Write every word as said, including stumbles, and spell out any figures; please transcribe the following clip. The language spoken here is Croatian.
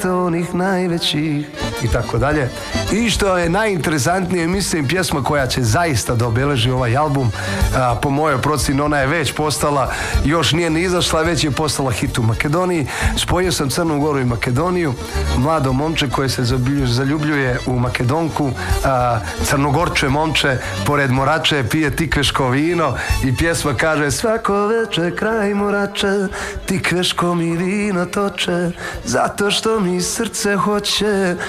onih najvećih i tako dalje. I što je najinteresantnije, mislim, pjesma koja će zaista da obeleži ovaj album, a, po mojoj procjeni ona je već postala, još nije ni izašla, već je postala hit u Makedoniji. Spojio sam Crnu Goru i Makedoniju, mlado momče koje se zaljubljuje u Makedonku, a, crnogorče momče pored morače pije tikveško vino i pjesma kaže: svako veče kraj morače tikveško mi vino toče, zato što mi srce hoće